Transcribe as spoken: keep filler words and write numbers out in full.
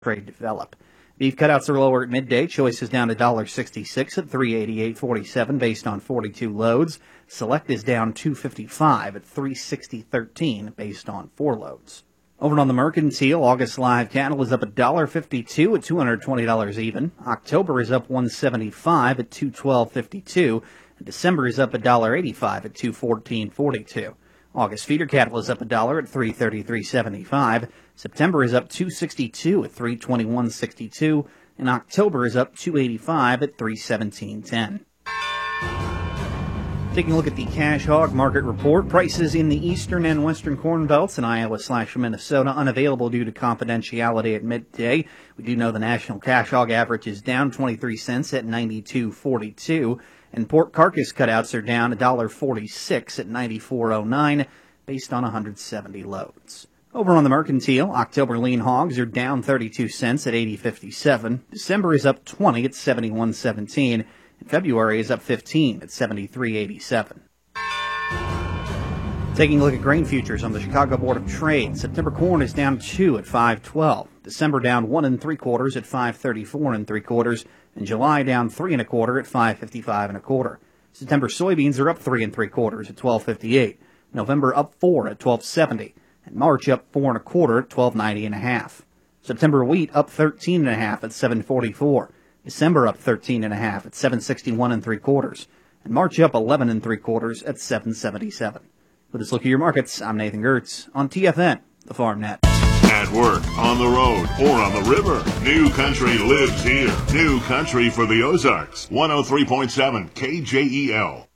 trade develop. Beef cutouts are lower at midday. Choice is down to one dollar sixty-six at three eighty-eight forty-seven based on forty-two loads. Select is down two fifty-five at three sixty thirteen based on four loads. Over on the Mercantile, August live cattle is up one dollar fifty-two at two hundred twenty dollars even. October is up one seventy-five at two twelve fifty-two. And December is up one dollar eighty-five at two fourteen forty-two. August feeder cattle is up a dollar at three thirty-three seventy-five. September is up two sixty-two at three twenty-one sixty-two, and October is up two eighty-five at three seventeen ten. Taking a look at the cash hog market report, prices in the eastern and western corn belts in Iowa slash Minnesota unavailable due to confidentiality at midday. We do know the national cash hog average is down twenty-three cents at ninety-two forty-two. And pork carcass cutouts are down one dollar forty-six at ninety-four oh nine based on one hundred seventy loads. Over on the Mercantile, October lean hogs are down thirty-two cents at eighty fifty-seven. December is up twenty at seventy-one seventeen. And February is up fifteen at seventy-three eighty-seven. Taking a look at grain futures on the Chicago Board of Trade, September corn is down two at five twelve. December down one and three quarters at five thirty-four and three quarters. And July down three and a quarter at five fifty-five and a quarter. September soybeans are up three and three quarters at twelve fifty-eight. November up four at twelve seventy. And March up four and a quarter at twelve ninety and a half. September wheat up thirteen and a half at seven forty-four. December up thirteen and a half at seven sixty-one and three quarters. And March up eleven and three quarters at seven seventy-seven. With this look at your markets, I'm Nathan Gertz on T F N, the Farm Net. At work, on the road, or on the river, New Country lives here. New Country for the Ozarks. one oh three point seven K J E L.